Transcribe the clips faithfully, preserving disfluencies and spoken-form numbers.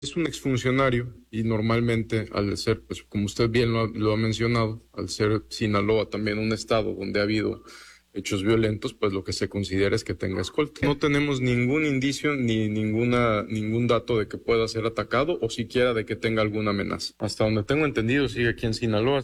Es un exfuncionario y normalmente al ser, pues como usted bien lo, lo ha mencionado, al ser Sinaloa también un estado donde ha habido hechos violentos, pues lo que se considera es que tenga escolta. No tenemos ningún indicio ni ninguna ningún dato de que pueda ser atacado o siquiera de que tenga alguna amenaza. Hasta donde tengo entendido, sigue aquí en Sinaloa.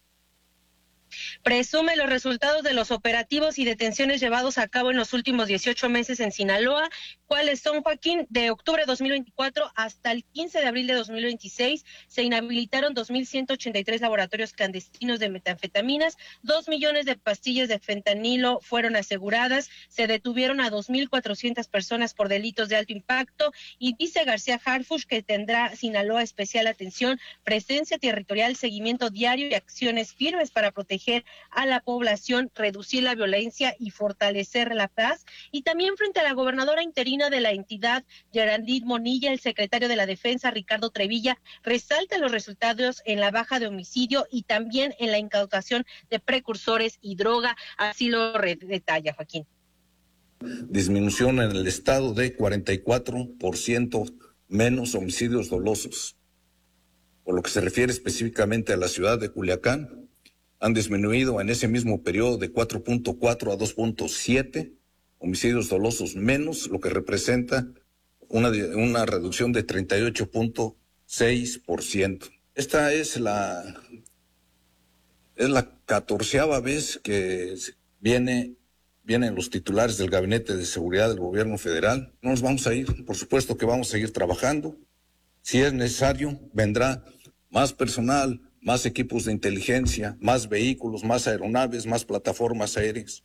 Presume los resultados de los operativos y detenciones llevados a cabo en los últimos dieciocho meses en Sinaloa. ¿Cuáles son, Joaquín? De octubre de dos mil veinticuatro hasta el quince de abril de dos mil veintiséis se inhabilitaron dos mil ciento ochenta y tres laboratorios clandestinos de metanfetaminas, dos millones de pastillas de fentanilo fueron aseguradas, se detuvieron a dos mil cuatrocientas personas por delitos de alto impacto y dice García Harfuch que tendrá Sinaloa especial atención, presencia territorial, seguimiento diario y acciones firmes para proteger a la población, reducir la violencia y fortalecer la paz. Y también frente a la gobernadora interina de la entidad, Geraldine Monilla, el secretario de la Defensa, Ricardo Trevilla, resalta los resultados en la baja de homicidio y también en la incautación de precursores y droga. Así lo detalla, Joaquín. Disminución en el estado de cuarenta y cuatro por ciento menos homicidios dolosos. Por lo que se refiere específicamente a la ciudad de Culiacán, han disminuido en ese mismo periodo de cuatro punto cuatro a dos punto siete homicidios dolosos menos, lo que representa una, una reducción de treinta y ocho punto seis por ciento. Esta es la, es la catorceava vez que viene, vienen los titulares del Gabinete de Seguridad del Gobierno Federal. No nos vamos a ir, por supuesto que vamos a seguir trabajando. Si es necesario, vendrá más personal, más equipos de inteligencia, más vehículos, más aeronaves, más plataformas aéreas.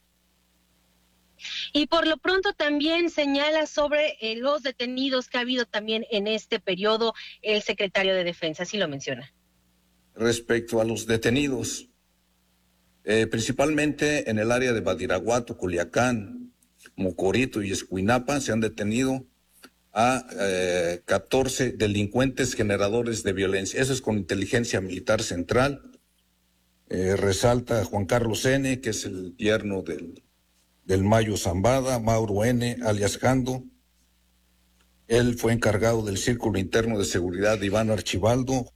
Y por lo pronto también señala sobre eh, los detenidos que ha habido también en este periodo el secretario de Defensa, así lo menciona. Respecto a los detenidos, eh, principalmente en el área de Badiraguato, Culiacán, Mocorito y Escuinapa, se han detenido a eh, catorce delincuentes generadores de violencia. Eso es con inteligencia militar central. Eh, resalta Juan Carlos N., que es el yerno del, del Mayo Zambada, Mauro N., alias Jando. Él fue encargado del Círculo Interno de Seguridad de Iván Archibaldo.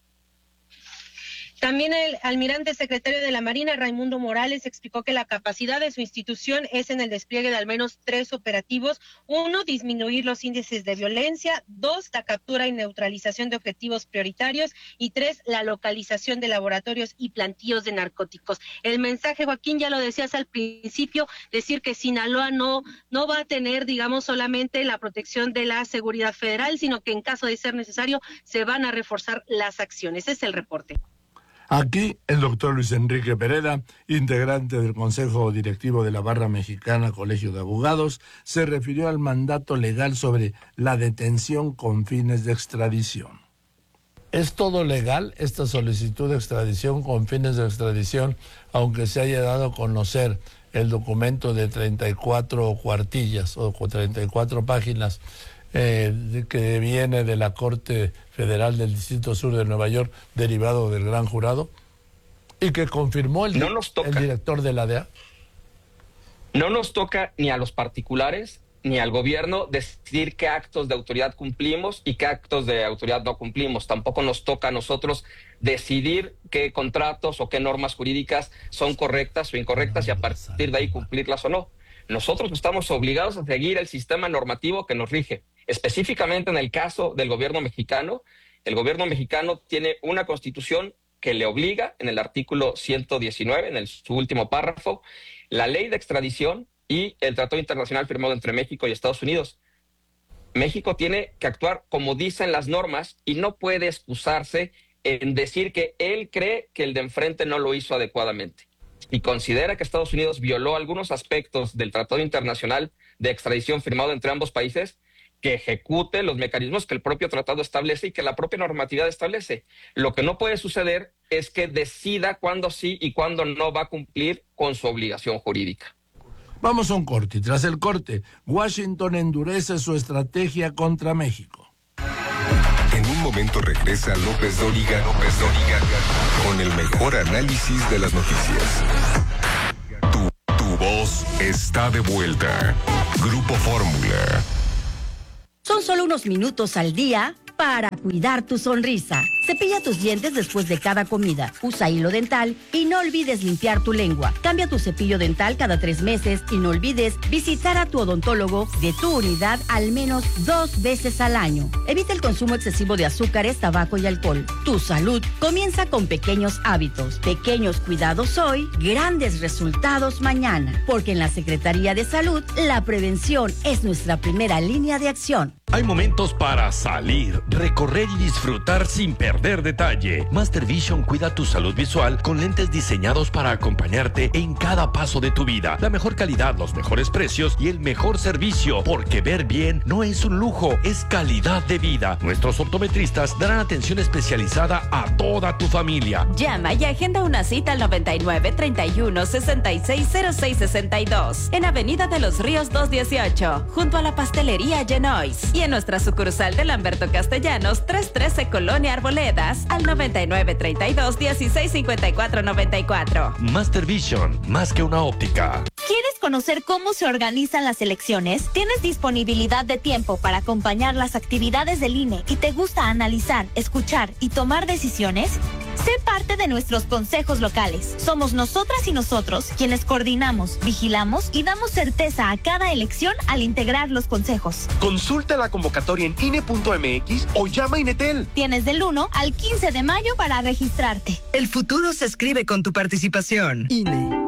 También el almirante secretario de la Marina, Raimundo Morales, explicó que la capacidad de su institución es en el despliegue de al menos tres operativos. Uno, disminuir los índices de violencia. Dos, la captura y neutralización de objetivos prioritarios. Y tres, la localización de laboratorios y plantillos de narcóticos. El mensaje, Joaquín, ya lo decías al principio, decir que Sinaloa no, no va a tener, digamos, solamente la protección de la seguridad federal, sino que en caso de ser necesario se van a reforzar las acciones. Ese es el reporte. Aquí, el doctor Luis Enrique Pereda, integrante del Consejo Directivo de la Barra Mexicana Colegio de Abogados, se refirió al mandato legal sobre la detención con fines de extradición. ¿Es todo legal esta solicitud de extradición con fines de extradición, aunque se haya dado a conocer el documento de treinta y cuatro cuartillas o treinta y cuatro páginas eh, que viene de la Corte Federal del Distrito Sur de Nueva York, derivado del gran jurado, y que confirmó el, no nos toca, el director de la D E A? No nos toca ni a los particulares ni al gobierno decidir qué actos de autoridad cumplimos y qué actos de autoridad no cumplimos. Tampoco nos toca a nosotros decidir qué contratos o qué normas jurídicas son correctas o incorrectas y a partir de ahí cumplirlas o no. Nosotros estamos obligados a seguir el sistema normativo que nos rige. Específicamente en el caso del gobierno mexicano, el gobierno mexicano tiene una constitución que le obliga, en el artículo ciento diecinueve, en el, su último párrafo, la ley de extradición y el tratado internacional firmado entre México y Estados Unidos. México tiene que actuar como dicen las normas y no puede excusarse en decir que él cree que el de enfrente no lo hizo adecuadamente. Y considera que Estados Unidos violó algunos aspectos del tratado internacional de extradición firmado entre ambos países, que ejecute los mecanismos que el propio tratado establece y que la propia normatividad establece. Lo que no puede suceder es que decida cuándo sí y cuándo no va a cumplir con su obligación jurídica. Vamos a un corte y tras el corte, Washington endurece su estrategia contra México. En un momento regresa López Dóriga, López Dóriga, con el mejor análisis de las noticias. Tu, tu voz está de vuelta. Grupo Fórmula. Son solo unos minutos al día para cuidar tu sonrisa. Cepilla tus dientes después de cada comida. Usa hilo dental y no olvides limpiar tu lengua. Cambia tu cepillo dental cada tres meses y no olvides visitar a tu odontólogo de tu unidad al menos dos veces al año. Evita el consumo excesivo de azúcares, tabaco y alcohol. Tu salud comienza con pequeños hábitos. Pequeños cuidados hoy, grandes resultados mañana. Porque en la Secretaría de Salud, la prevención es nuestra primera línea de acción. Hay momentos para salir, recorrer y disfrutar sin perder detalle. Master Vision cuida tu salud visual con lentes diseñados para acompañarte en cada paso de tu vida. La mejor calidad, los mejores precios y el mejor servicio. Porque ver bien no es un lujo, es calidad de vida. Nuestros optometristas darán atención especializada a toda tu familia. Llama y agenda una cita al noventa y nueve, treinta y uno, sesenta y seis, cero seis sesenta y dos en Avenida de los Ríos doscientos dieciocho, junto a la pastelería Genois. Y en nuestra sucursal de Lamberto Castellanos, trescientos trece Colonia Arboledas, al noventa y nueve, treinta y dos, dieciséis, cincuenta y cuatro, noventa y cuatro. Master Vision, más que una óptica. ¿Quieres conocer cómo se organizan las elecciones? ¿Tienes disponibilidad de tiempo para acompañar las actividades del I N E y te gusta analizar, escuchar y tomar decisiones? Sé parte de nuestros consejos locales. Somos nosotras y nosotros quienes coordinamos, vigilamos y damos certeza a cada elección al integrar los consejos. Consulta la convocatoria en I N E punto M X o llama a Inetel. Tienes del uno al quince de mayo para registrarte. El futuro se escribe con tu participación. I N E.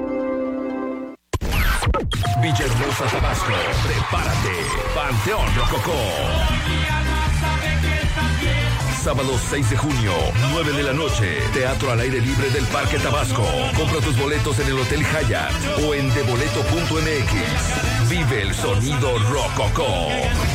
Villahermosa, Tabasco, prepárate. Panteón Rococó. Sábado seis de junio, nueve de la noche. Teatro al aire libre del Parque Tabasco. Compra tus boletos en el Hotel Hyatt o en deboleto punto M X. Vive el sonido Rococó.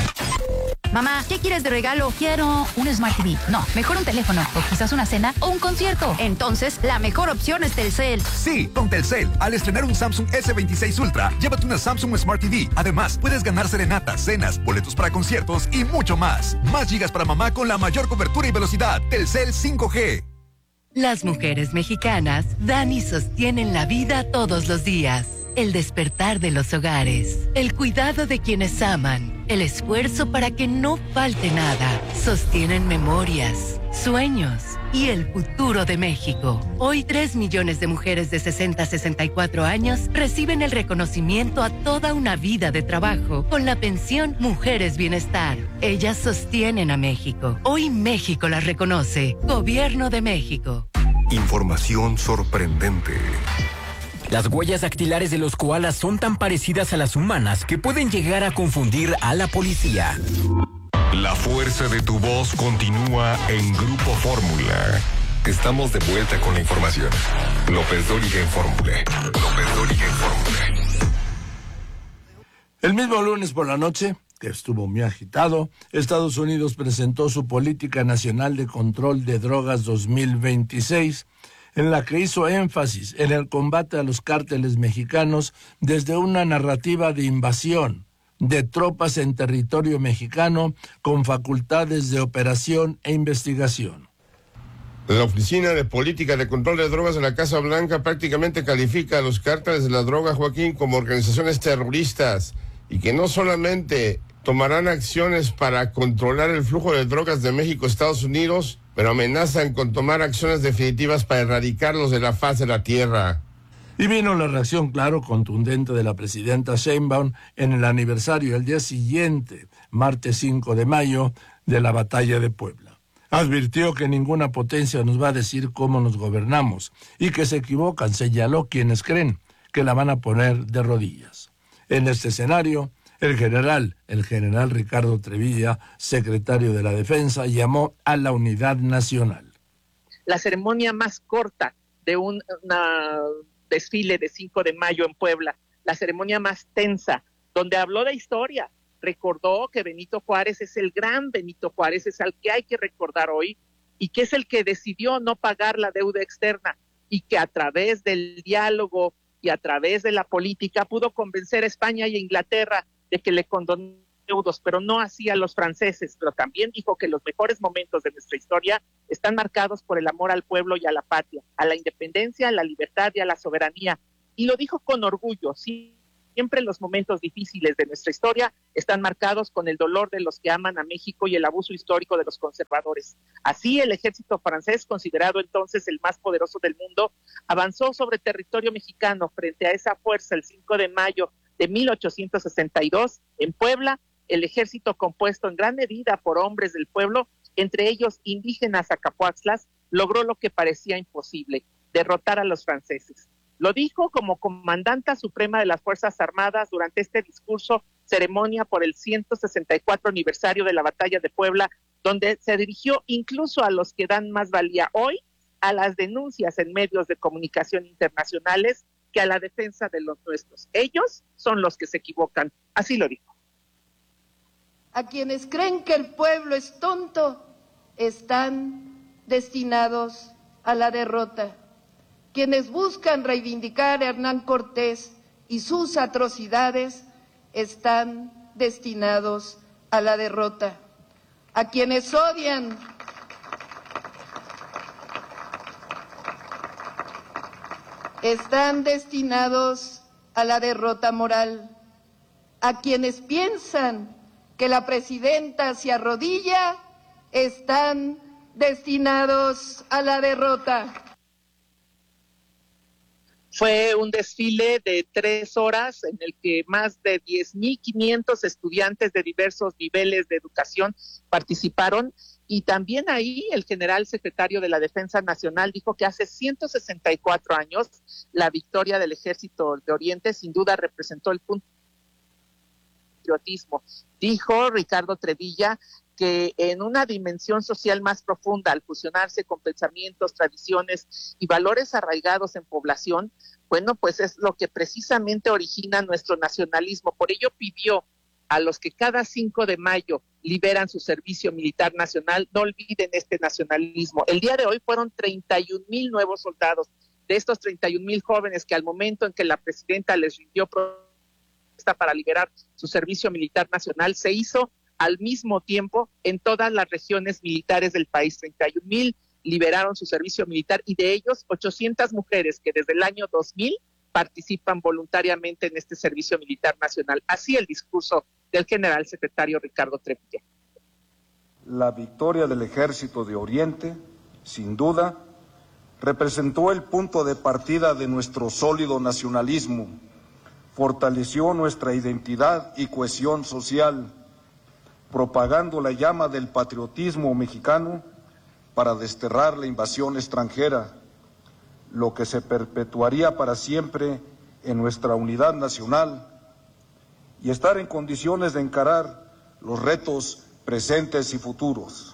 Mamá, ¿qué quieres de regalo? Quiero un Smart T V. No, mejor un teléfono, o quizás una cena o un concierto. Entonces, la mejor opción es Telcel. Sí, con Telcel. Al estrenar un Samsung ese veintiséis Ultra, llévate una Samsung Smart T V. Además, puedes ganar serenatas, cenas, boletos para conciertos y mucho más. Más gigas para mamá con la mayor cobertura y velocidad. Telcel cinco G. Las mujeres mexicanas dan y sostienen la vida todos los días. El despertar de los hogares, el cuidado de quienes aman, el esfuerzo para que no falte nada, sostienen memorias, sueños y el futuro de México. Hoy tres millones de mujeres de sesenta a sesenta y cuatro años reciben el reconocimiento a toda una vida de trabajo con la pensión Mujeres Bienestar. Ellas sostienen a México. Hoy México las reconoce. Gobierno de México. Información sorprendente. Las huellas dactilares de los koalas son tan parecidas a las humanas que pueden llegar a confundir a la policía. La fuerza de tu voz continúa en Grupo Fórmula. Estamos de vuelta con la información. López Dóriga en Fórmula. López Dóriga en Fórmula. El mismo lunes por la noche, que estuvo muy agitado, Estados Unidos presentó su Política Nacional de Control de Drogas dos mil veintiséis, en la que hizo énfasis en el combate a los cárteles mexicanos desde una narrativa de invasión de tropas en territorio mexicano con facultades de operación e investigación. La Oficina de Política de Control de Drogas de la Casa Blanca prácticamente califica a los cárteles de la droga, Joaquín, como organizaciones terroristas y que no solamente tomarán acciones para controlar el flujo de drogas de México a Estados Unidos, pero amenazan con tomar acciones definitivas para erradicarlos de la faz de la tierra. Y vino la reacción, claro, contundente de la presidenta Sheinbaum en el aniversario, el día siguiente, martes cinco de mayo, de la batalla de Puebla. Advirtió que ninguna potencia nos va a decir cómo nos gobernamos y que se equivocan, señaló quienes creen que la van a poner de rodillas. En este escenario, el general, el general Ricardo Trevilla, secretario de la Defensa, llamó a la unidad nacional. La ceremonia más corta de un una desfile de cinco de mayo en Puebla, la ceremonia más tensa, donde habló de historia, recordó que Benito Juárez es el gran Benito Juárez, es al que hay que recordar hoy, y que es el que decidió no pagar la deuda externa, y que a través del diálogo y a través de la política pudo convencer a España y a Inglaterra de que le condonaran deudos, pero no así a los franceses. Pero también dijo que los mejores momentos de nuestra historia están marcados por el amor al pueblo y a la patria, a la independencia, a la libertad y a la soberanía. Y lo dijo con orgullo, sin Siempre los momentos difíciles de nuestra historia están marcados con el dolor de los que aman a México y el abuso histórico de los conservadores. Así, el ejército francés, considerado entonces el más poderoso del mundo, avanzó sobre territorio mexicano frente a esa fuerza el cinco de mayo de mil ochocientos sesenta y dos en Puebla. El ejército, compuesto en gran medida por hombres del pueblo, entre ellos indígenas acapuaxtlas, logró lo que parecía imposible: derrotar a los franceses. Lo dijo como comandanta suprema de las Fuerzas Armadas durante este discurso, ceremonia por el ciento sesenta y cuatro aniversario de la Batalla de Puebla, donde se dirigió incluso a los que dan más valía hoy a las denuncias en medios de comunicación internacionales que a la defensa de los nuestros. Ellos son los que se equivocan, así lo dijo. A quienes creen que el pueblo es tonto, están destinados a la derrota. Quienes buscan reivindicar a Hernán Cortés y sus atrocidades están destinados a la derrota. A quienes odian están destinados a la derrota moral. A quienes piensan que la presidenta se arrodilla están destinados a la derrota. Fue un desfile de tres horas en el que más de diez mil quinientos estudiantes de diversos niveles de educación participaron, y también ahí el general secretario de la Defensa Nacional dijo que hace ciento sesenta y cuatro años la victoria del Ejército de Oriente sin duda representó el punto de patriotismo. Dijo Ricardo Trevilla que en una dimensión social más profunda, al fusionarse con pensamientos, tradiciones y valores arraigados en población, bueno, pues es lo que precisamente origina nuestro nacionalismo. Por ello pidió a los que cada cinco de mayo liberan su servicio militar nacional, no olviden este nacionalismo. El día de hoy fueron treinta y un mil nuevos soldados. De estos treinta y un mil jóvenes que al momento en que la presidenta les rindió propuesta para liberar su servicio militar nacional, se hizo al mismo tiempo en todas las regiones militares del país. treinta y un mil liberaron su servicio militar, y de ellos ochocientas mujeres que desde el año dos mil participan voluntariamente en este servicio militar nacional. Así el discurso del general secretario Ricardo Trevilla. La victoria del Ejército de Oriente, sin duda, representó el punto de partida de nuestro sólido nacionalismo, fortaleció nuestra identidad y cohesión social, propagando la llama del patriotismo mexicano para desterrar la invasión extranjera, lo que se perpetuaría para siempre en nuestra unidad nacional y estar en condiciones de encarar los retos presentes y futuros.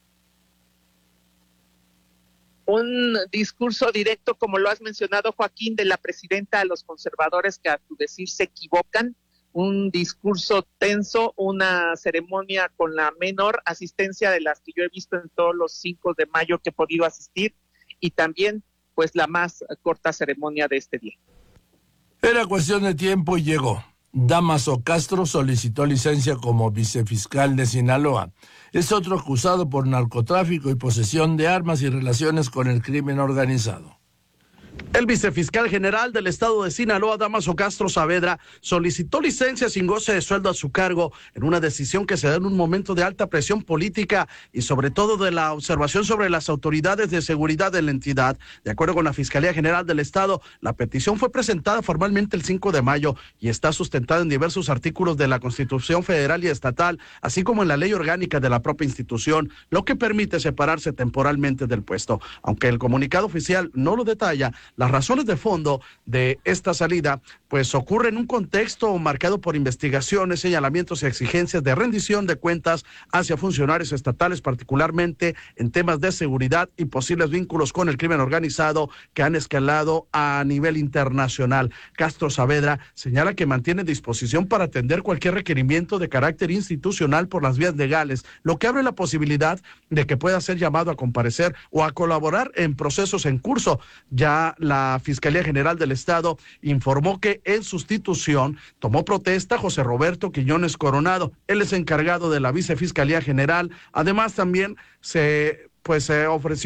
Un discurso directo, como lo has mencionado, Joaquín, de la presidenta de los conservadores, que a tu decir se equivocan. Un discurso tenso, una ceremonia con la menor asistencia de las que yo he visto en todos los cinco de mayo que he podido asistir, y también pues la más corta ceremonia de este día. Era cuestión de tiempo y llegó. Dámaso Castro solicitó licencia como vicefiscal de Sinaloa. Es otro acusado por narcotráfico y posesión de armas y relaciones con el crimen organizado. El vicefiscal general del estado de Sinaloa, Dámaso Castro Saavedra, solicitó licencia sin goce de sueldo a su cargo en una decisión que se da en un momento de alta presión política y sobre todo de la observación sobre las autoridades de seguridad de la entidad. De acuerdo con la Fiscalía General del Estado, la petición fue presentada formalmente el cinco de mayo y está sustentada en diversos artículos de la Constitución Federal y Estatal, así como en la ley orgánica de la propia institución, lo que permite separarse temporalmente del puesto. Aunque el comunicado oficial no lo detalla, las razones de fondo de esta salida pues ocurre en un contexto marcado por investigaciones, señalamientos y exigencias de rendición de cuentas hacia funcionarios estatales, particularmente en temas de seguridad y posibles vínculos con el crimen organizado que han escalado a nivel internacional. Castro Saavedra señala que mantiene disposición para atender cualquier requerimiento de carácter institucional por las vías legales, lo que abre la posibilidad de que pueda ser llamado a comparecer o a colaborar en procesos en curso. Ya la Fiscalía General del Estado informó que en sustitución tomó protesta José Roberto Quiñones Coronado. Él es encargado de la Vicefiscalía General. Además, también se pues se ofreció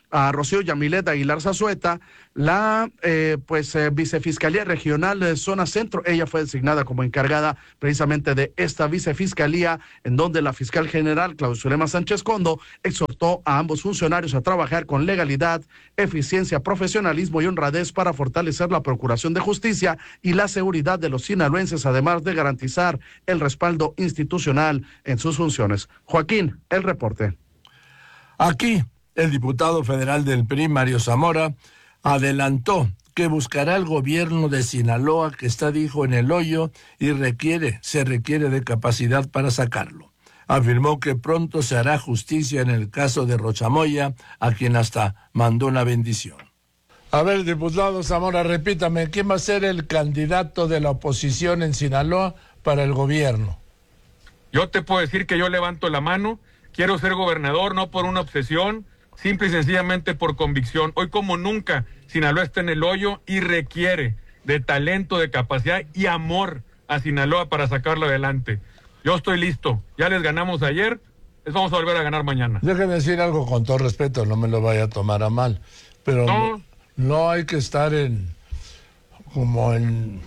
a Rocío Yamilet Aguilar Zazueta, la eh, pues eh, Vicefiscalía Regional de Zona Centro. Ella fue designada como encargada precisamente de esta vicefiscalía, en donde la fiscal general Claudia Zulema Sánchez Condo exhortó a ambos funcionarios a trabajar con legalidad, eficiencia, profesionalismo y honradez para fortalecer la procuración de justicia y la seguridad de los sinaloenses, además de garantizar el respaldo institucional en sus funciones. Joaquín, el reporte. Aquí, el diputado federal del P R I, Mario Zamora, adelantó que buscará el gobierno de Sinaloa, que está, dijo, en el hoyo y requiere, se requiere de capacidad para sacarlo. Afirmó que pronto se hará justicia en el caso de Rochamoya, a quien hasta mandó una bendición. A ver, diputado Zamora, repítame, ¿quién va a ser el candidato de la oposición en Sinaloa para el gobierno? Yo te puedo decir que yo levanto la mano, quiero ser gobernador, no por una obsesión, simple y sencillamente por convicción. Hoy como nunca, Sinaloa está en el hoyo y requiere de talento, de capacidad y amor a Sinaloa para sacarlo adelante. Yo estoy listo, ya les ganamos ayer, les vamos a volver a ganar mañana. Déjeme decir algo con todo respeto, no me lo vaya a tomar a mal, pero no, no, no hay que estar en como en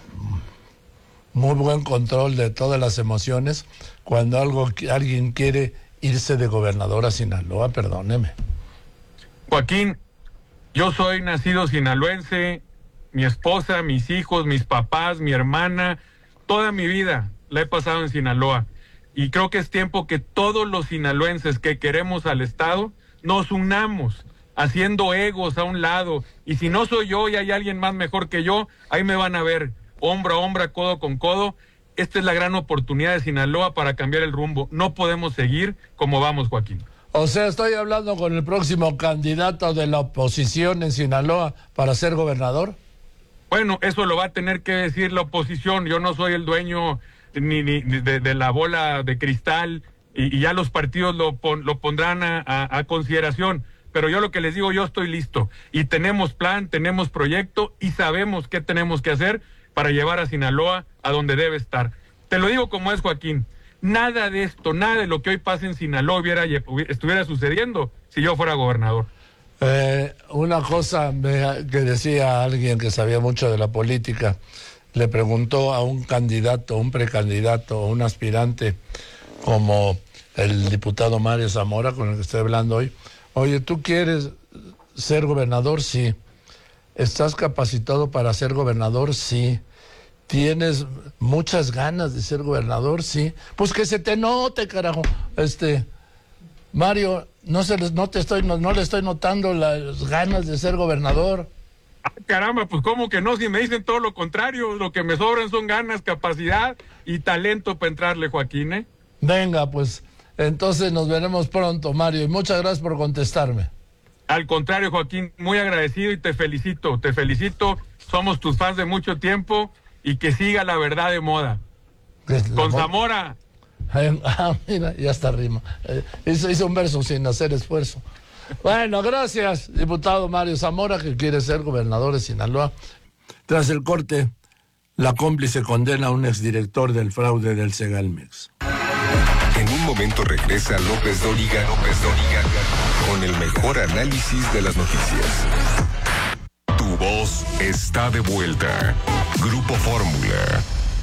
muy buen control de todas las emociones cuando algo alguien quiere irse de gobernador a Sinaloa, perdóneme. Joaquín, yo soy nacido sinaloense, mi esposa, mis hijos, mis papás, mi hermana, toda mi vida la he pasado en Sinaloa. Y creo que es tiempo que todos los sinaloenses que queremos al Estado nos unamos, haciendo egos a un lado. Y si no soy yo y hay alguien más mejor que yo, ahí me van a ver, hombro a hombro, codo con codo. Esta es la gran oportunidad de Sinaloa para cambiar el rumbo. No podemos seguir como vamos, Joaquín. O sea, estoy hablando con el próximo candidato de la oposición en Sinaloa para ser gobernador. Bueno, eso lo va a tener que decir la oposición. Yo no soy el dueño ni, ni de, de la bola de cristal y, y ya los partidos lo, pon, lo pondrán a, a, a consideración. Pero yo lo que les digo, yo estoy listo. Y tenemos plan, tenemos proyecto y sabemos qué tenemos que hacer para llevar a Sinaloa a donde debe estar. Te lo digo como es, Joaquín. Nada de esto, nada de lo que hoy pasa en Sinaloa hubiera, estuviera sucediendo si yo fuera gobernador. Eh, una cosa me, que decía alguien que sabía mucho de la política, le preguntó a un candidato, un precandidato, un aspirante como el diputado Mario Zamora, con el que estoy hablando hoy, oye, ¿tú quieres ser gobernador? Sí. ¿Estás capacitado para ser gobernador? Sí. ¿Tienes muchas ganas de ser gobernador? Sí. Pues que se te note, carajo. Este, Mario, no se les, no te estoy, no, no le estoy notando las ganas de ser gobernador. Ah, caramba, pues cómo que no, si me dicen todo lo contrario, lo que me sobran son ganas, capacidad y talento para entrarle, Joaquín, ¿eh? Venga, pues, entonces nos veremos pronto, Mario, y muchas gracias por contestarme. Al contrario, Joaquín, muy agradecido y te felicito, te felicito, somos tus fans de mucho tiempo. Y que siga la verdad de moda. Con Zamora. Ah, mira, ya está rima. Eh, hizo, hizo un verso sin hacer esfuerzo. Bueno, gracias, diputado Mario Zamora, que quiere ser gobernador de Sinaloa. Tras el corte, la cómplice condena a un exdirector del fraude del Segalmex. En un momento regresa López Dóriga, López Dóriga, con el mejor análisis de las noticias. Tu voz está de vuelta. Grupo Fórmula.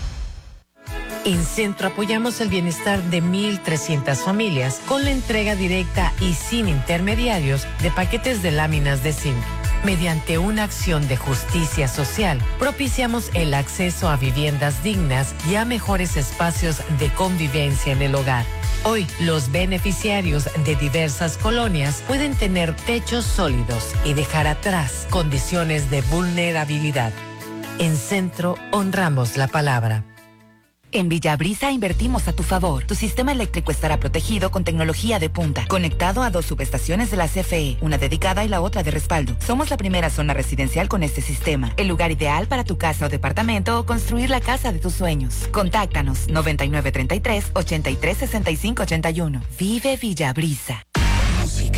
En Centro apoyamos el bienestar de mil trescientas familias con la entrega directa y sin intermediarios de paquetes de láminas de zinc. Mediante una acción de justicia social, propiciamos el acceso a viviendas dignas y a mejores espacios de convivencia en el hogar. Hoy, los beneficiarios de diversas colonias pueden tener techos sólidos y dejar atrás condiciones de vulnerabilidad. En Centro, honramos la palabra. En Villabrisa invertimos a tu favor. Tu sistema eléctrico estará protegido con tecnología de punta, conectado a dos subestaciones de la C F E, una dedicada y la otra de respaldo. Somos la primera zona residencial con este sistema, el lugar ideal para tu casa o departamento o construir la casa de tus sueños. Contáctanos noventa y nueve treinta y tres, ochenta y tres sesenta y cinco ochenta y uno. Vive Villabrisa. Música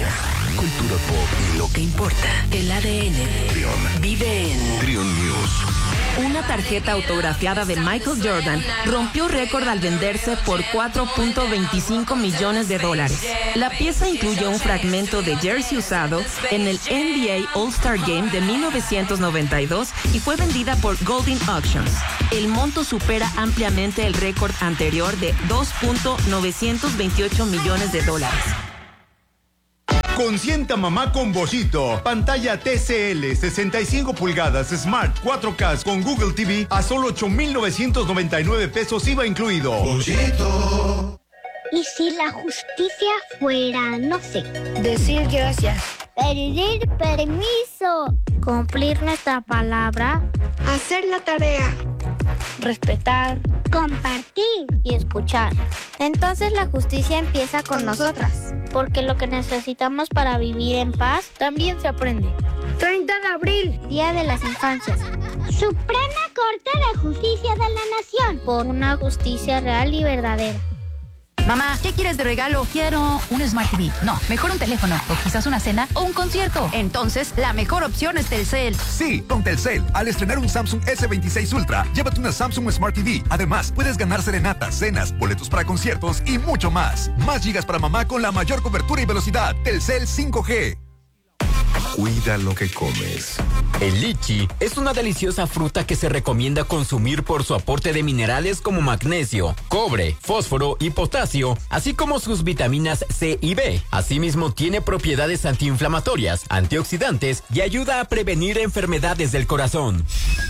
pantalla. Cultura pop y lo que importa. El A D N Trion vive en Trion News. Una tarjeta autografiada de Michael Jordan rompió récord al venderse por cuatro punto veinticinco millones de dólares. La pieza incluye un fragmento de jersey usado en el N B A All-Star Game de mil novecientos noventa y dos y fue vendida por Goldin Auctions. El monto supera ampliamente el récord anterior de dos punto novecientos veintiocho millones de dólares. Consienta mamá con Bollito. Pantalla T C L sesenta y cinco pulgadas Smart cuatro K con Google T V a solo ocho mil novecientos noventa y nueve pesos I V A incluido. Bollito. ¿Y si la justicia fuera, no sé, decir gracias, pedir permiso, cumplir nuestra palabra, hacer la tarea, respetar, compartir y escuchar? Entonces la justicia empieza con nosotras, porque lo que necesitamos para vivir en paz también se aprende. treinta de abril, Día de las Infancias. Suprema Corte de Justicia de la Nación, por una justicia real y verdadera. Mamá, ¿qué quieres de regalo? Quiero un Smart T V. No, mejor un teléfono, o quizás una cena, o un concierto. Entonces, la mejor opción es Telcel. Sí, con Telcel, al estrenar un Samsung S veintiséis Ultra, llévate una Samsung Smart T V. Además, puedes ganar serenatas, cenas, boletos para conciertos y mucho más. Más gigas para mamá con la mayor cobertura y velocidad. Telcel cinco G. Cuida lo que comes. El lichi es una deliciosa fruta que se recomienda consumir por su aporte de minerales como magnesio, cobre, fósforo y potasio, así como sus vitaminas C y B. Asimismo, tiene propiedades antiinflamatorias, antioxidantes y ayuda a prevenir enfermedades del corazón.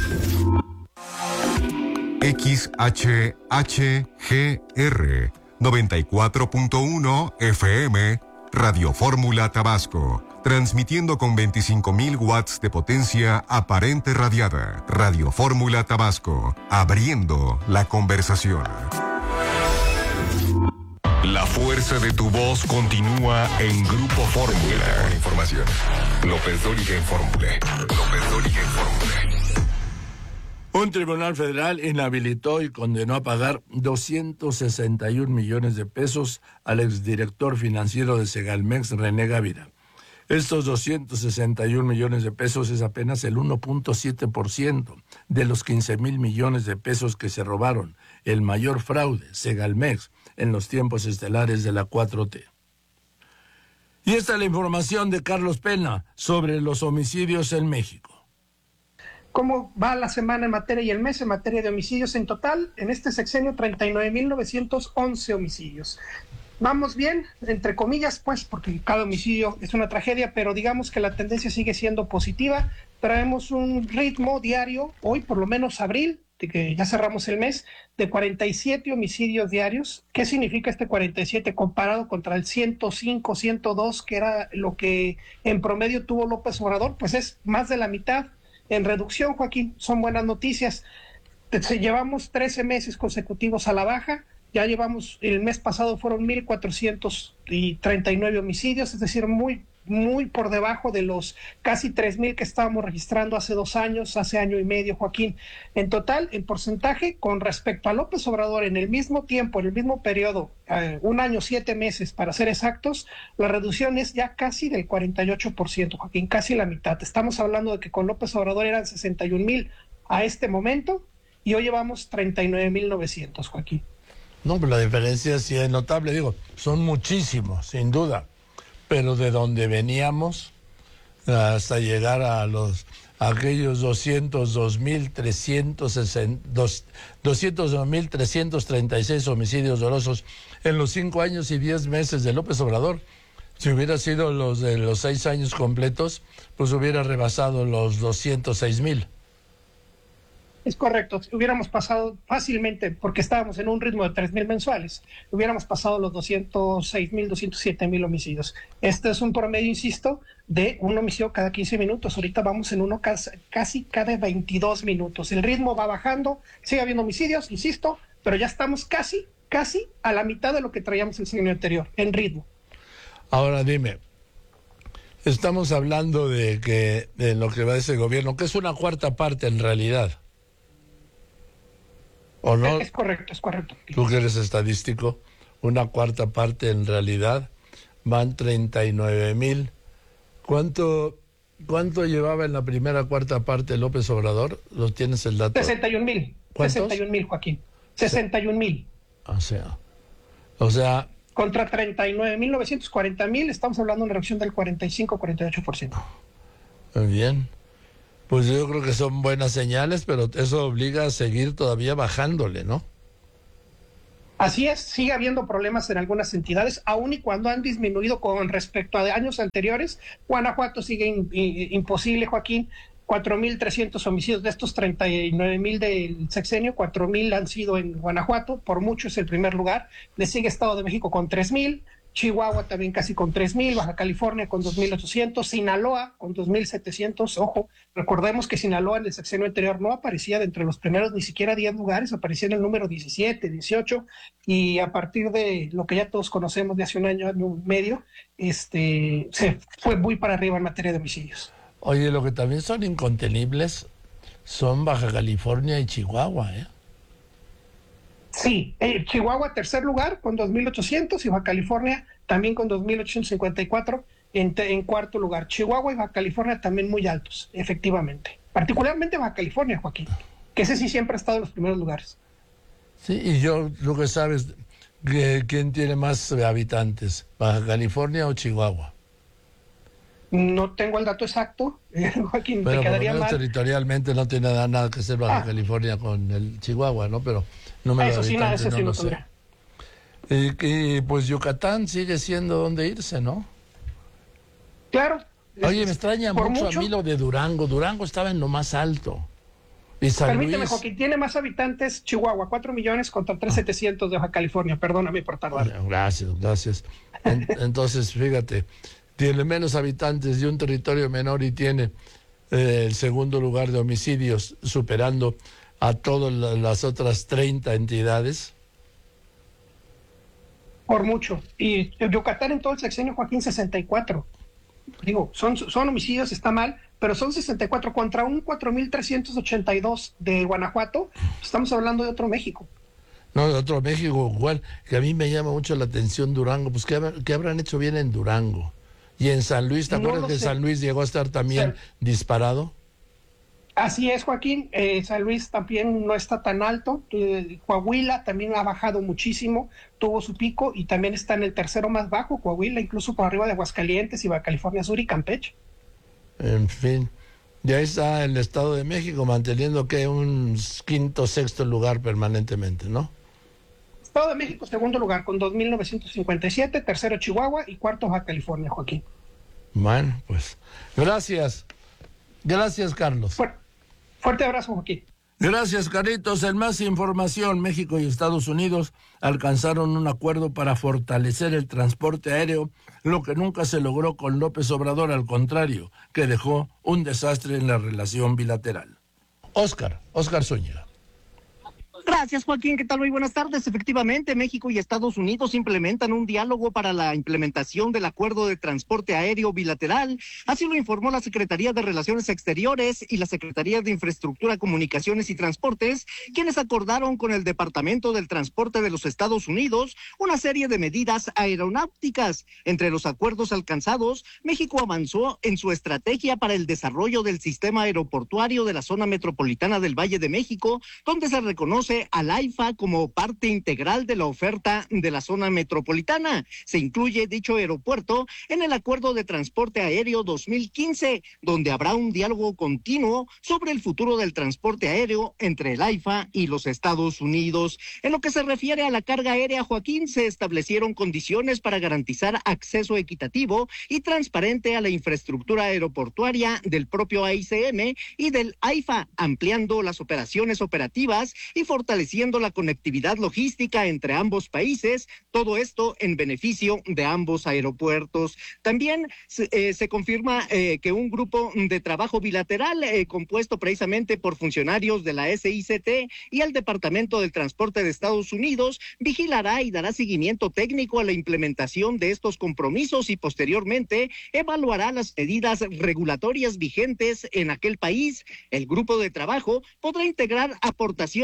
X H H G R noventa y cuatro punto uno F M Radio Fórmula Tabasco. Transmitiendo con veinticinco mil watts de potencia aparente radiada. Radio Fórmula Tabasco. Abriendo la conversación. La fuerza de tu voz continúa en Grupo Fórmula. Con información. López Dóriga en Fórmula. López Dóriga en Fórmula. Un tribunal federal inhabilitó y condenó a pagar doscientos sesenta y un millones de pesos al exdirector financiero de Segalmex, René Gávira. Estos doscientos sesenta y un millones de pesos es apenas el uno punto siete por ciento de los quince mil millones de pesos que se robaron, el mayor fraude, Segalmex, en los tiempos estelares de la cuatro T. Y esta es la información de Carlos Pena sobre los homicidios en México. ¿Cómo va la semana en materia y el mes en materia de homicidios? En total, en este sexenio, treinta y nueve mil novecientos once homicidios. Vamos bien, entre comillas, pues, porque cada homicidio es una tragedia, pero digamos que la tendencia sigue siendo positiva. Traemos un ritmo diario, hoy por lo menos abril, de que ya cerramos el mes, de cuarenta y siete homicidios diarios. ¿Qué significa este cuarenta y siete comparado contra el ciento cinco, ciento dos, que era lo que en promedio tuvo López Obrador? Pues es más de la mitad en reducción, Joaquín. Son buenas noticias. Llevamos trece meses consecutivos a la baja. Ya llevamos, el mes pasado fueron mil cuatrocientos treinta y nueve homicidios, es decir, muy, muy por debajo de los casi tres mil que estábamos registrando hace dos años, hace año y medio, Joaquín. En total, en porcentaje, con respecto a López Obrador, en el mismo tiempo, en el mismo periodo, eh, un año, siete meses, para ser exactos, la reducción es ya casi del cuarenta y ocho por ciento, Joaquín, casi la mitad. Estamos hablando de que con López Obrador eran sesenta y un mil a este momento, y hoy llevamos treinta y nueve mil novecientos, Joaquín. No, pero la diferencia sí es notable, digo, son muchísimos, sin duda, pero de donde veníamos hasta llegar a los a aquellos doscientos dos mil trescientos treinta y seis homicidios dolosos en los cinco años y diez meses de López Obrador. Si hubiera sido los de los seis años completos, pues hubiera rebasado los doscientos seis mil. Es correcto, hubiéramos pasado fácilmente, porque estábamos en un ritmo de tres mil mensuales, hubiéramos pasado los doscientos seis mil, doscientos siete mil homicidios. Este es un promedio, insisto, de un homicidio cada quince minutos. Ahorita vamos en uno casi, casi cada veintidós minutos. El ritmo va bajando, sigue habiendo homicidios, insisto, pero ya estamos casi, casi a la mitad de lo que traíamos el año anterior, en ritmo. Ahora dime, estamos hablando de que de lo que va ese gobierno, que es una cuarta parte en realidad. ¿O no? Es correcto, es correcto. Tú que eres estadístico, una cuarta parte en realidad van treinta y nueve mil. ¿Cuánto, ¿Cuánto llevaba en la primera cuarta parte López Obrador? ¿Lo tienes el dato? sesenta y un mil. ¿Cuántos? sesenta y un mil, Joaquín. sesenta y un mil. O sea, o sea... Contra treinta y nueve mil novecientos cuarenta mil, estamos hablando de una reducción del cuarenta y cinco a cuarenta y ocho por ciento. Muy bien. Pues yo creo que son buenas señales, pero eso obliga a seguir todavía bajándole, ¿no? Así es, sigue habiendo problemas en algunas entidades, aun y cuando han disminuido con respecto a años anteriores. Guanajuato sigue in, in, imposible, Joaquín. cuatro mil trescientos homicidios de estos treinta y nueve mil del sexenio, cuatro mil han sido en Guanajuato, por mucho es el primer lugar. Le sigue Estado de México con tres mil, Chihuahua también casi con tres mil, Baja California con dos mil ochocientos, Sinaloa con dos mil setecientos. Ojo, recordemos que Sinaloa en el sexenio anterior no aparecía de entre los primeros ni siquiera diez lugares, aparecía en el número diecisiete, dieciocho, y a partir de lo que ya todos conocemos de hace un año, año y medio, este, se fue muy para arriba en materia de homicidios. Oye, lo que también son incontenibles son Baja California y Chihuahua, ¿eh? Sí, eh, Chihuahua tercer lugar con dos mil ochocientos y Baja California también con dos mil ochocientos cincuenta y cuatro en, en cuarto lugar. Chihuahua y Baja California también muy altos, efectivamente. Particularmente Baja California, Joaquín, que ese sí siempre ha estado en los primeros lugares. Sí, y yo lo que sabes, que, ¿quién tiene más habitantes? ¿Baja California o Chihuahua? No tengo el dato exacto, eh, Joaquín, pero te quedaría mal. Territorialmente no tiene nada, nada que hacer Baja ah. California con el Chihuahua, ¿no? Pero número eso de sí, habitantes eso no sí lo no sé. Y, y pues Yucatán sigue siendo donde irse, ¿no? Claro. Oye, me extraña mucho, mucho a mí lo de Durango. Durango estaba en lo más alto. Y San Permíteme, Luis... Joaquín, tiene más habitantes Chihuahua, cuatro millones contra tres mil setecientos de Baja California. Perdóname por tardar. Bueno, gracias, gracias. En, entonces, fíjate, tiene menos habitantes y un territorio menor y tiene eh, el segundo lugar de homicidios, superando a todas las otras treinta entidades. Por mucho. Y Yucatán en todo el sexenio, Joaquín, sesenta y cuatro. Digo, son, son homicidios, está mal, pero son sesenta y cuatro contra un cuatro mil trescientos ochenta y dos de Guanajuato. Estamos hablando de otro México. No, de otro México, igual, que a mí me llama mucho la atención Durango. Pues, ¿qué, qué habrán hecho bien en Durango? Y en San Luis, ¿te no acuerdas que sé. San Luis llegó a estar también San... disparado? Así es, Joaquín. Eh, San Luis también no está tan alto. Eh, Coahuila también ha bajado muchísimo, tuvo su pico y también está en el tercero más bajo, Coahuila, incluso por arriba de Aguascalientes y Baja California Sur y Campeche. En fin, ya está el Estado de México manteniendo que un quinto, sexto lugar permanentemente, ¿no? Estado de México, segundo lugar, con dos mil novecientos cincuenta y siete, tercero Chihuahua y cuarto Baja California, Joaquín. Bueno, pues, gracias. Gracias, Carlos. Fuerte, fuerte abrazo, Joaquín. Gracias, Carlitos. En más información, México y Estados Unidos alcanzaron un acuerdo para fortalecer el transporte aéreo, lo que nunca se logró con López Obrador, al contrario, que dejó un desastre en la relación bilateral. Óscar, Óscar Zúñiga. Gracias, Joaquín. ¿Qué tal? Muy buenas tardes. Efectivamente, México y Estados Unidos implementan un diálogo para la implementación del acuerdo de transporte aéreo bilateral. Así lo informó la Secretaría de Relaciones Exteriores y la Secretaría de Infraestructura, Comunicaciones y Transportes, quienes acordaron con el Departamento del Transporte de los Estados Unidos una serie de medidas aeronáuticas. Entre los acuerdos alcanzados, México avanzó en su estrategia para el desarrollo del sistema aeroportuario de la zona metropolitana del Valle de México, donde se reconoce al AIFA como parte integral de la oferta de la zona metropolitana. Se incluye dicho aeropuerto en el Acuerdo de Transporte Aéreo dos mil quince, donde habrá un diálogo continuo sobre el futuro del transporte aéreo entre el AIFA y los Estados Unidos. En lo que se refiere a la carga aérea, Joaquín, se establecieron condiciones para garantizar acceso equitativo y transparente a la infraestructura aeroportuaria del propio A I C M y del AIFA, ampliando las operaciones operativas y fortaleciendo la conectividad logística entre ambos países, todo esto en beneficio de ambos aeropuertos. También eh, se confirma eh, que un grupo de trabajo bilateral eh, compuesto precisamente por funcionarios de la S I C T y el Departamento del Transporte de Estados Unidos vigilará y dará seguimiento técnico a la implementación de estos compromisos y posteriormente evaluará las medidas regulatorias vigentes en aquel país. El grupo de trabajo podrá integrar aportaciones de la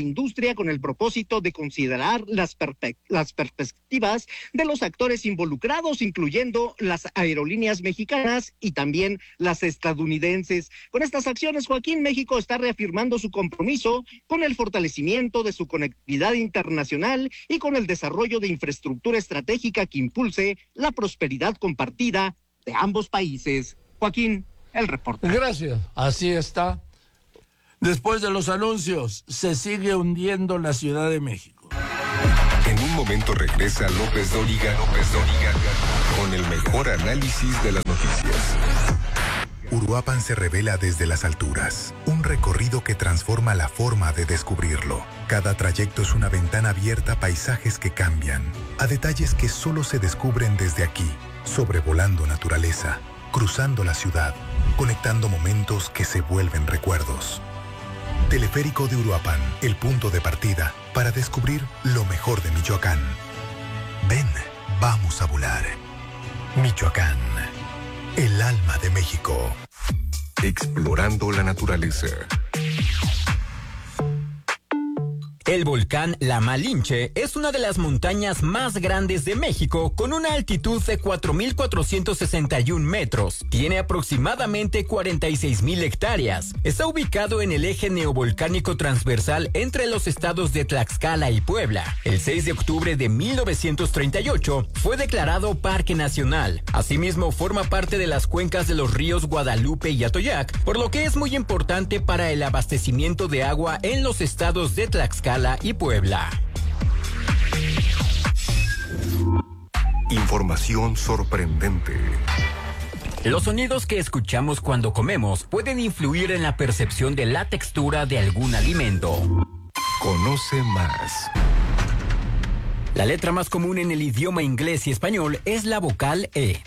industria con el propósito de considerar las, perpe- las perspectivas de los actores involucrados, incluyendo las aerolíneas mexicanas y también las estadounidenses. Con estas acciones, Joaquín, México está reafirmando su compromiso con el fortalecimiento de su conectividad internacional y con el desarrollo de infraestructura estratégica que impulse la prosperidad compartida de ambos países. Joaquín, el reporte. Gracias. Así está. Después de los anuncios, se sigue hundiendo la Ciudad de México. En un momento regresa López Dóriga, López Dóriga, con el mejor análisis de las noticias. Uruapan se revela desde las alturas, un recorrido que transforma la forma de descubrirlo. Cada trayecto es una ventana abierta a paisajes que cambian, a detalles que solo se descubren desde aquí, sobrevolando naturaleza, cruzando la ciudad, conectando momentos que se vuelven recuerdos. Teleférico de Uruapan, el punto de partida para descubrir lo mejor de Michoacán. Ven, vamos a volar. Michoacán, el alma de México. Explorando la naturaleza. El volcán La Malinche es una de las montañas más grandes de México con una altitud de cuatro mil cuatrocientos sesenta y un metros. Tiene aproximadamente cuarenta y seis mil hectáreas. Está ubicado en el eje neovolcánico transversal entre los estados de Tlaxcala y Puebla. El seis de octubre de mil novecientos treinta y ocho fue declarado Parque Nacional. Asimismo, forma parte de las cuencas de los ríos Guadalupe y Atoyac, por lo que es muy importante para el abastecimiento de agua en los estados de Tlaxcala y Puebla. Información sorprendente. Los sonidos que escuchamos cuando comemos pueden influir en la percepción de la textura de algún alimento. Conoce más. La letra más común en el idioma inglés y español es la vocal E.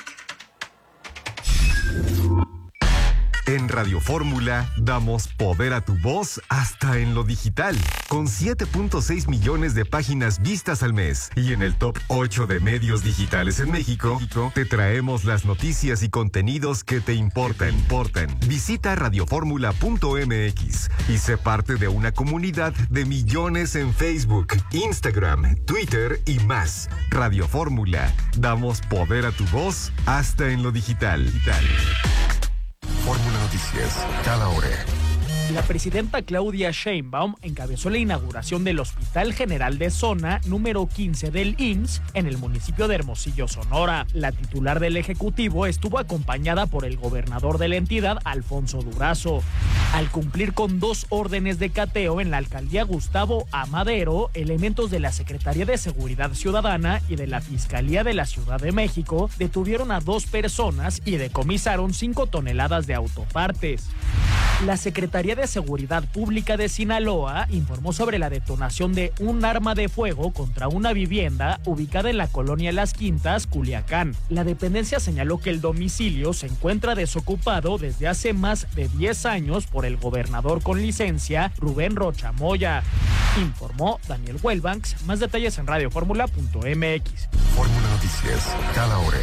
En Radio Fórmula damos poder a tu voz hasta en lo digital, con siete punto seis millones de páginas vistas al mes. Y en el top ocho de medios digitales en México, te traemos las noticias y contenidos que te importan. importan. Visita radioformula punto m x y sé parte de una comunidad de millones en Facebook, Instagram, Twitter y más. Radio Fórmula, damos poder a tu voz hasta en lo digital. digital. Fórmula Noticias, cada hora. La presidenta Claudia Sheinbaum encabezó la inauguración del Hospital General de Zona número quince del I M S S en el municipio de Hermosillo, Sonora. La titular del Ejecutivo estuvo acompañada por el gobernador de la entidad, Alfonso Durazo. Al cumplir con dos órdenes de cateo en la alcaldía Gustavo A. Madero, elementos de la Secretaría de Seguridad Ciudadana y de la Fiscalía de la Ciudad de México detuvieron a dos personas y decomisaron cinco toneladas de autopartes. La Secretaría de Seguridad Pública de Sinaloa informó sobre la detonación de un arma de fuego contra una vivienda ubicada en la colonia Las Quintas, Culiacán. La dependencia señaló que el domicilio se encuentra desocupado desde hace más de diez años por el gobernador con licencia, Rubén Rocha Moya. Informó Daniel Huelbanks. Más detalles en radioformula punto m x. Fórmula Noticias, cada hora.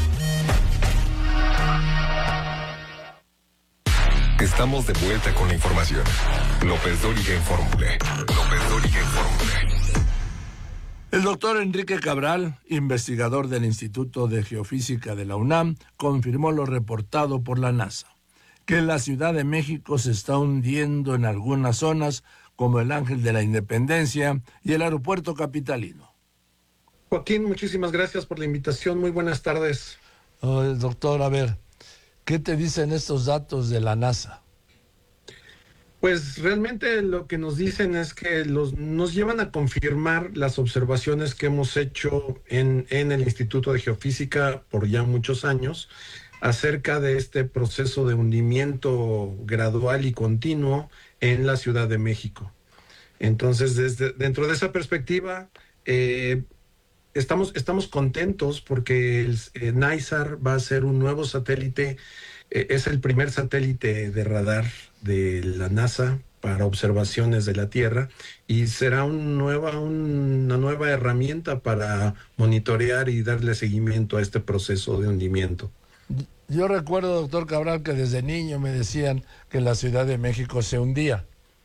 Estamos de vuelta con la información. López Dóriga en Fórmula. López Dóriga en Fórmula. El doctor Enrique Cabral, investigador del Instituto de Geofísica de la UNAM, confirmó lo reportado por la NASA, que la Ciudad de México se está hundiendo en algunas zonas, como el Ángel de la Independencia y el aeropuerto capitalino. Joaquín, muchísimas gracias por la invitación. Muy buenas tardes. Oh, doctor, a ver, ¿qué te dicen estos datos de la NASA? Pues realmente lo que nos dicen es que los, nos llevan a confirmar las observaciones que hemos hecho en, en el Instituto de Geofísica por ya muchos años acerca de este proceso de hundimiento gradual y continuo en la Ciudad de México. Entonces, desde, dentro de esa perspectiva, eh, estamos, estamos contentos porque el eh, NISAR va a ser un nuevo satélite. Eh, es el primer satélite de radar de la NASA para observaciones de la Tierra y será un nueva, una nueva herramienta para monitorear y darle seguimiento a este proceso de hundimiento. Yo recuerdo, doctor Cabral, que desde niño me decían que la Ciudad de México se hundía.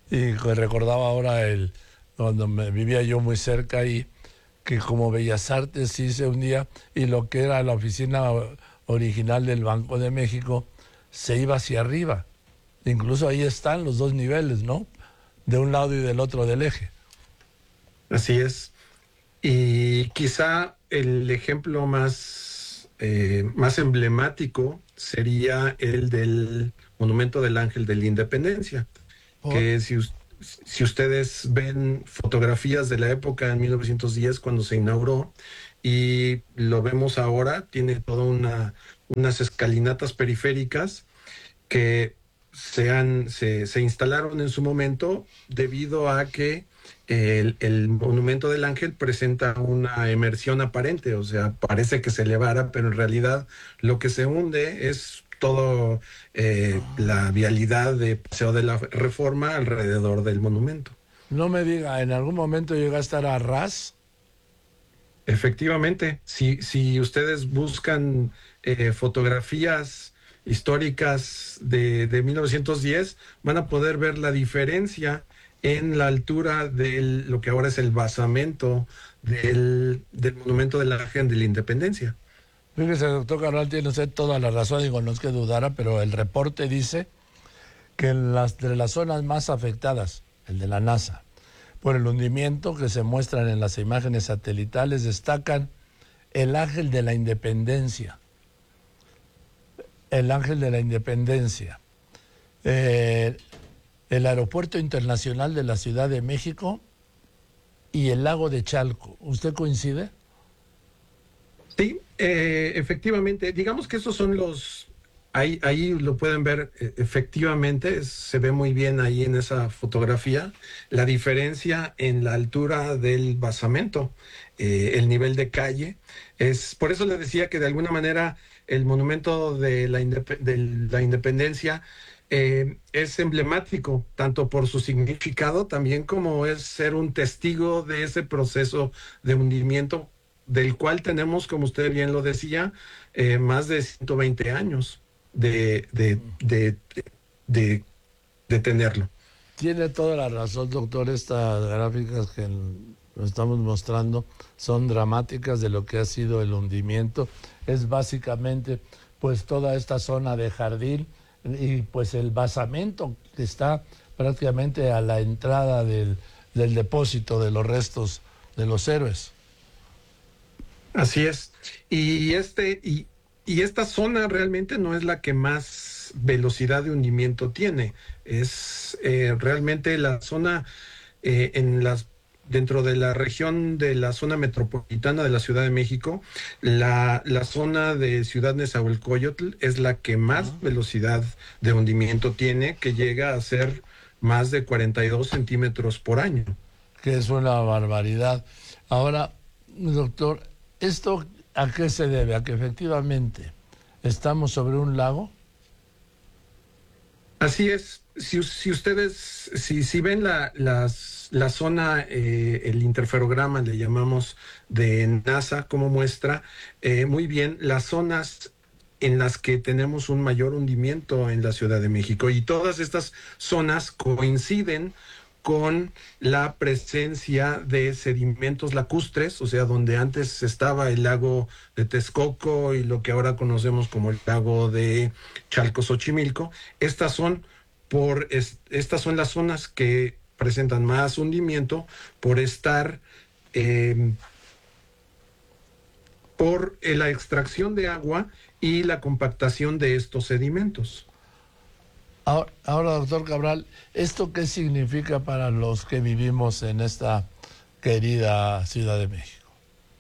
Y recordaba ahora el cuando me, vivía yo muy cerca y que como Bellas Artes sí se hundía y lo que era la oficina original del Banco de México se iba hacia arriba. Incluso ahí están los dos niveles, ¿no? De un lado y del otro del eje. Así es. Y quizá el ejemplo más, eh, más emblemático sería el del Monumento del Ángel de la Independencia, oh. que si, si ustedes ven fotografías de la época en mil novecientos diez cuando se inauguró y lo vemos ahora, tiene toda una unas escalinatas periféricas que se, han, se, se instalaron en su momento debido a que el, el Monumento del Ángel presenta una emersión aparente, o sea, parece que se elevara, pero en realidad lo que se hunde es todo eh, la vialidad de Paseo de la Reforma alrededor del monumento. No me diga, ¿en algún momento llegó a estar a ras? Efectivamente, si, si ustedes buscan eh, fotografías históricas de, de mil novecientos diez, van a poder ver la diferencia en la altura de lo que ahora es el basamento del, del Monumento del Ángel de la Independencia. Fíjese, doctor Cabral, tiene usted toda la razón, digo, no es que dudara, pero el reporte dice que en las, de las zonas más afectadas, el de la NASA, por el hundimiento que se muestran en las imágenes satelitales, destacan el Ángel de la Independencia. El Ángel de la Independencia. Eh, el Aeropuerto Internacional de la Ciudad de México y el Lago de Chalco. ¿Usted coincide? Sí, eh, efectivamente. Digamos que esos son los... Ahí, ahí lo pueden ver, efectivamente, se ve muy bien ahí en esa fotografía, la diferencia en la altura del basamento, eh, el nivel de calle. Es, por eso le decía que de alguna manera el monumento de la, indep de la independencia eh, es emblemático, tanto por su significado, también como es ser un testigo de ese proceso de hundimiento, del cual tenemos, como usted bien lo decía, eh, más de ciento veinte años. De, de, de, de, de tenerlo. Tiene toda la razón, doctor. Estas gráficas que nos estamos mostrando son dramáticas de lo que ha sido el hundimiento. Es básicamente pues toda esta zona de jardín y pues el basamento que está prácticamente a la entrada del, del depósito de los restos de los héroes. Así es. Y este... y Y esta zona realmente no es la que más velocidad de hundimiento tiene. Es eh, realmente la zona eh, en las, dentro de la región de la zona metropolitana de la Ciudad de México, la, la zona de Ciudad Nezahualcóyotl es la que más uh-huh. velocidad de hundimiento tiene, que llega a ser más de cuarenta y dos centímetros por año. Que es una barbaridad. Ahora, doctor, esto... ¿a qué se debe? ¿A que efectivamente estamos sobre un lago? Así es. Si, si ustedes, si, si ven la, las, la zona, eh, el interferograma, le llamamos, de NASA, como muestra eh, muy bien las zonas en las que tenemos un mayor hundimiento en la Ciudad de México. Y todas estas zonas coinciden con la presencia de sedimentos lacustres, o sea, donde antes estaba el lago de Texcoco y lo que ahora conocemos como el lago de Chalco-Xochimilco. Estas son, por, es, estas son las zonas que presentan más hundimiento por estar, eh, por la extracción de agua y la compactación de estos sedimentos. Ahora, ahora, doctor Cabral, ¿esto qué significa para los que vivimos en esta querida Ciudad de México?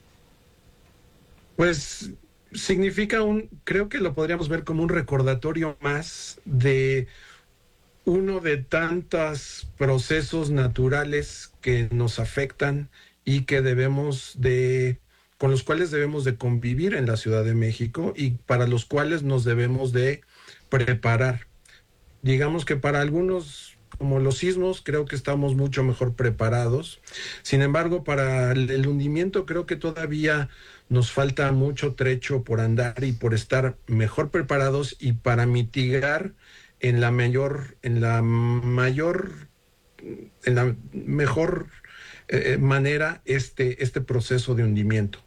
Pues significa un, creo que lo podríamos ver como un recordatorio más de uno de tantos procesos naturales que nos afectan y que debemos de, con los cuales debemos de convivir en la Ciudad de México y para los cuales nos debemos de preparar. Digamos que para algunos, como los sismos, creo que estamos mucho mejor preparados. Sin embargo, para el hundimiento creo que todavía nos falta mucho trecho por andar y por estar mejor preparados y para mitigar en la mayor, en la mayor en la mejor eh, manera este, este proceso de hundimiento.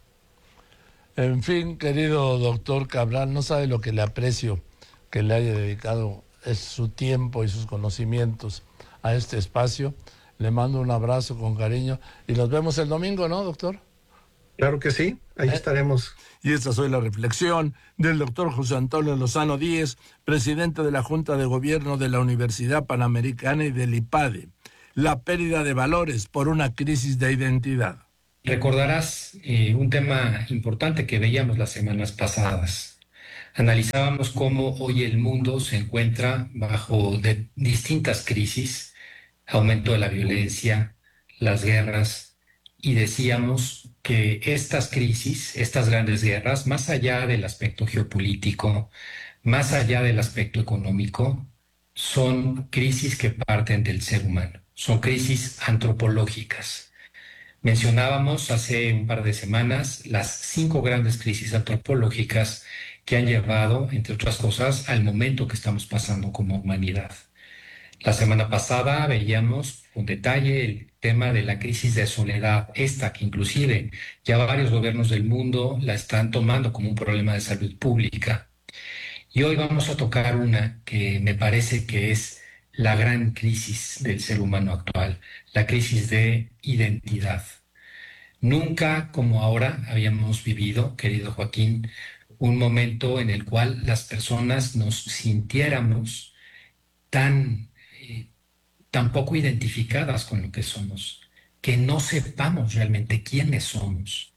En fin, querido doctor Cabral, no sabe lo que le aprecio que le haya dedicado es su tiempo y sus conocimientos a este espacio. Le mando un abrazo con cariño y nos vemos el domingo, ¿no, doctor? Claro que sí, ahí eh, estaremos. Y esta fue la reflexión del doctor José Antonio Lozano Díez, presidente de la Junta de Gobierno de la Universidad Panamericana y del IPADE. La pérdida de valores por una crisis de identidad. Recordarás eh, un tema importante que veíamos las semanas pasadas. Analizábamos cómo hoy el mundo se encuentra bajo de distintas crisis, aumento de la violencia, las guerras, y decíamos que estas crisis, estas grandes guerras, más allá del aspecto geopolítico, más allá del aspecto económico, son crisis que parten del ser humano, son crisis antropológicas. Mencionábamos hace un par de semanas las cinco grandes crisis antropológicas que han llevado, entre otras cosas, al momento que estamos pasando como humanidad. La semana pasada veíamos con detalle el tema de la crisis de soledad, esta que inclusive ya varios gobiernos del mundo la están tomando como un problema de salud pública. Y hoy vamos a tocar una que me parece que es la gran crisis del ser humano actual, la crisis de identidad. Nunca como ahora habíamos vivido, querido Joaquín, un momento en el cual las personas nos sintiéramos tan, eh, tan poco identificadas con lo que somos, que no sepamos realmente quiénes somos.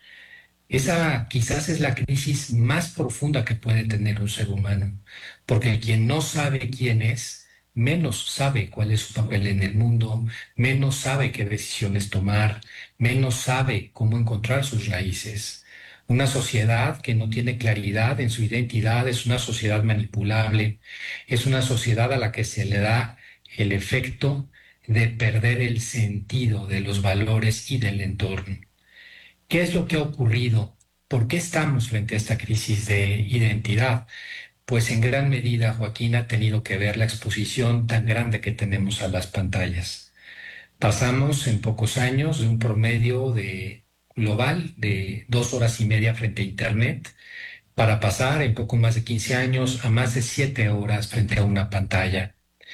Esa quizás es la crisis más profunda que puede tener un ser humano, porque quien no sabe quién es, menos sabe cuál es su papel en el mundo, menos sabe qué decisiones tomar, menos sabe cómo encontrar sus raíces. Una sociedad que no tiene claridad en su identidad es una sociedad manipulable, es una sociedad a la que se le da el efecto de perder el sentido de los valores y del entorno. ¿Qué es lo que ha ocurrido? ¿Por qué estamos frente a esta crisis de identidad? Pues en gran medida, Joaquín, ha tenido que ver la exposición tan grande que tenemos a las pantallas. Pasamos en pocos años de un promedio de global de dos horas y media frente a Internet para pasar en poco más de quince años a más de siete horas frente a una pantalla.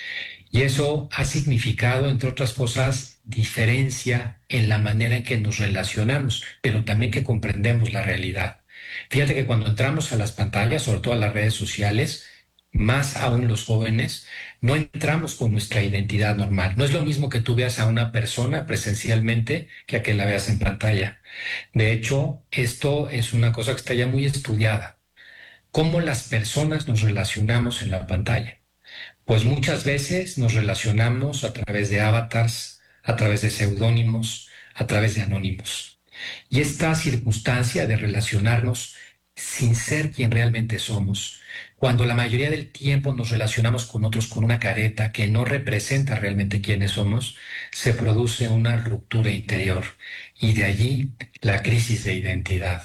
Y eso ha significado, entre otras cosas, diferencia en la manera en que nos relacionamos, pero también que comprendemos la realidad. Fíjate que cuando entramos a las pantallas, sobre todo a las redes sociales, más aún los jóvenes, no entramos con nuestra identidad normal. No es lo mismo que tú veas a una persona presencialmente que a que la veas en pantalla. De hecho, esto es una cosa que está ya muy estudiada. ¿Cómo las personas nos relacionamos en la pantalla? Pues muchas veces nos relacionamos a través de avatars, a través de seudónimos, a través de anónimos. Y esta circunstancia de relacionarnos sin ser quien realmente somos, cuando la mayoría del tiempo nos relacionamos con otros con una careta que no representa realmente quiénes somos, se produce una ruptura interior y de allí la crisis de identidad.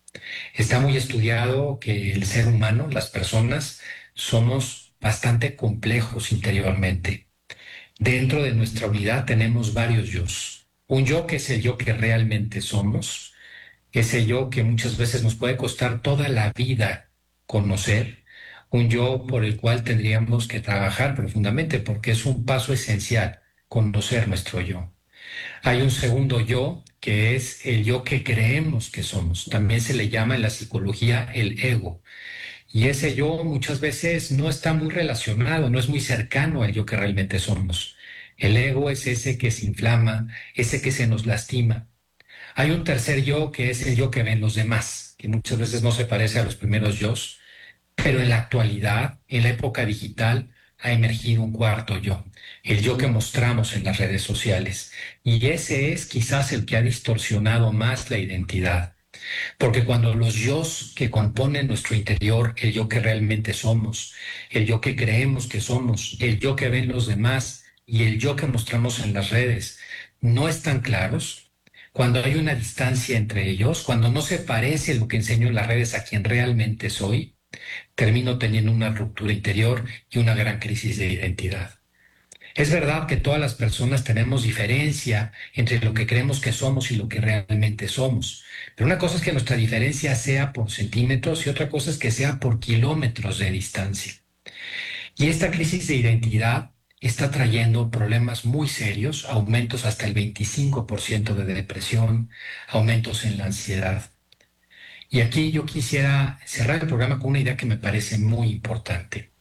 Está muy estudiado que el ser humano, las personas, somos bastante complejos interiormente. Dentro de nuestra unidad tenemos varios yos. Un yo que es el yo que realmente somos, ese yo que muchas veces nos puede costar toda la vida conocer, un yo por el cual tendríamos que trabajar profundamente porque es un paso esencial, conocer nuestro yo. Hay un segundo yo que es el yo que creemos que somos, también se le llama en la psicología el ego. Y ese yo muchas veces no está muy relacionado, no es muy cercano al yo que realmente somos. El ego es ese que se inflama, ese que se nos lastima. Hay un tercer yo que es el yo que ven los demás, que muchas veces no se parece a los primeros yos, pero en la actualidad, en la época digital, ha emergido un cuarto yo, el yo que mostramos en las redes sociales. Y ese es quizás el que ha distorsionado más la identidad. Porque cuando los yos que componen nuestro interior, el yo que realmente somos, el yo que creemos que somos, el yo que ven los demás y el yo que mostramos en las redes, no están claros, cuando hay una distancia entre ellos, cuando no se parece lo que enseño en las redes a quien realmente soy, termino teniendo una ruptura interior y una gran crisis de identidad. Es verdad que todas las personas tenemos diferencia entre lo que creemos que somos y lo que realmente somos. Pero una cosa es que nuestra diferencia sea por centímetros y otra cosa es que sea por kilómetros de distancia. Y esta crisis de identidad está trayendo problemas muy serios, aumentos hasta el veinticinco por ciento de depresión, aumentos en la ansiedad. Y aquí yo quisiera cerrar el programa con una idea que me parece muy importante.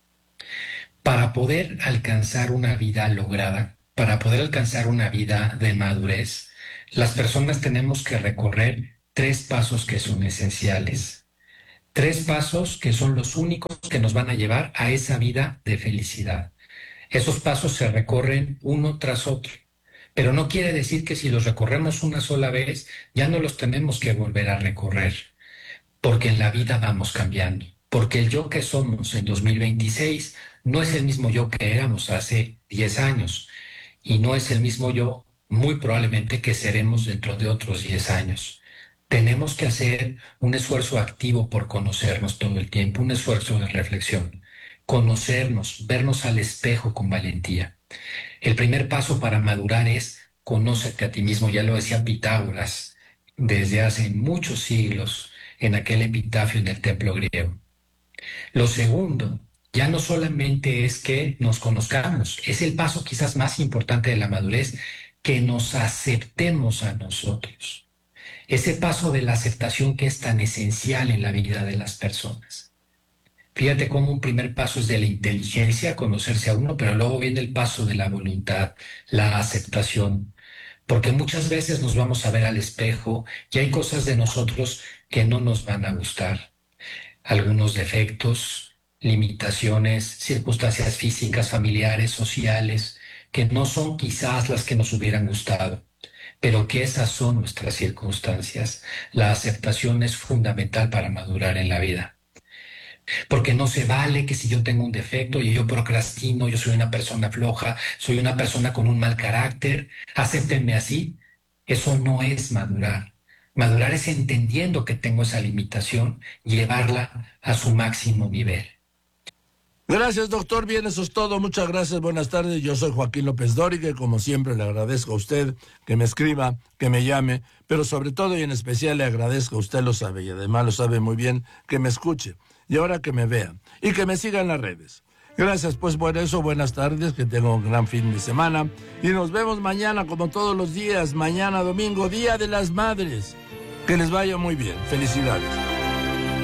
Para poder alcanzar una vida lograda, para poder alcanzar una vida de madurez, las personas tenemos que recorrer tres pasos que son esenciales. Tres pasos que son los únicos que nos van a llevar a esa vida de felicidad. Esos pasos se recorren uno tras otro, pero no quiere decir que si los recorremos una sola vez, ya no los tenemos que volver a recorrer, porque en la vida vamos cambiando, porque el yo que somos en dos mil veintiséis no es el mismo yo que éramos hace diez años, y no es el mismo yo muy probablemente que seremos dentro de otros diez años. Tenemos que hacer un esfuerzo activo por conocernos todo el tiempo, un esfuerzo de reflexión. Conocernos, vernos al espejo con valentía. El primer paso para madurar es conócete a ti mismo, ya lo decía Pitágoras desde hace muchos siglos en aquel epitafio en el templo griego. Lo segundo, ya no solamente es que nos conozcamos, es el paso quizás más importante de la madurez, que nos aceptemos a nosotros. Ese paso de la aceptación que es tan esencial en la vida de las personas. Fíjate cómo un primer paso es de la inteligencia, conocerse a uno, pero luego viene el paso de la voluntad, la aceptación. Porque muchas veces nos vamos a ver al espejo y hay cosas de nosotros que no nos van a gustar. Algunos defectos, limitaciones, circunstancias físicas, familiares, sociales, que no son quizás las que nos hubieran gustado, pero que esas son nuestras circunstancias. La aceptación es fundamental para madurar en la vida. Porque no se vale que si yo tengo un defecto y yo procrastino, yo soy una persona floja, soy una persona con un mal carácter, acéptenme así. Eso no es madurar. Madurar es entendiendo que tengo esa limitación, llevarla a su máximo nivel. Gracias, doctor. Bien, eso es todo. Muchas gracias. Buenas tardes. Yo soy Joaquín López Dóriga y como siempre le agradezco a usted que me escriba, que me llame, pero sobre todo y en especial le agradezco, usted lo sabe y además lo sabe muy bien, que me escuche y ahora que me vea y que me siga en las redes. Gracias, pues por eso, buenas tardes, que tenga un gran fin de semana y nos vemos mañana como todos los días, mañana domingo, Día de las Madres. Que les vaya muy bien. Felicidades.